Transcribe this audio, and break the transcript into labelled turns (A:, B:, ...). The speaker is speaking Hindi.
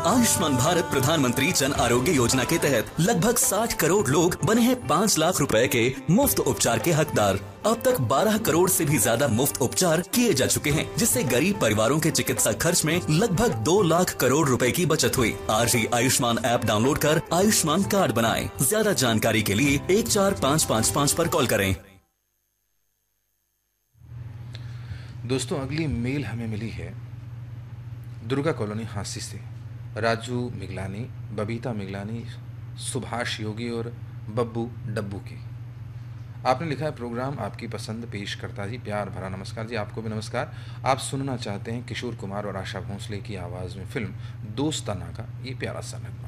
A: आयुष्मान भारत प्रधानमंत्री जन आरोग्य योजना के तहत लगभग 60 करोड़ लोग बने हैं 5 लाख रुपए के मुफ्त उपचार के हकदार। अब तक 12 करोड़ से भी ज्यादा मुफ्त उपचार किए जा चुके हैं, जिससे गरीब परिवारों के चिकित्सा खर्च में लगभग 2 लाख करोड़ रुपए की बचत हुई। आज ही आयुष्मान ऐप डाउनलोड कर आयुष्मान कार्ड बनाएं। ज्यादा जानकारी के लिए 14555 पर कॉल करें।
B: दोस्तों, अगली मेल हमें मिली है दुर्गा कॉलोनी हांसी से। राजू मिगलानी, बबीता मिगलानी, सुभाष योगी और बब्बू डब्बू की। आपने लिखा है, प्रोग्राम आपकी पसंद पेश करता जी, प्यार भरा नमस्कार जी। आपको भी नमस्कार। आप सुनना चाहते हैं किशोर कुमार और आशा भोंसले की आवाज़ में फिल्म दोस्ताना का ये प्यारा सा नगमा।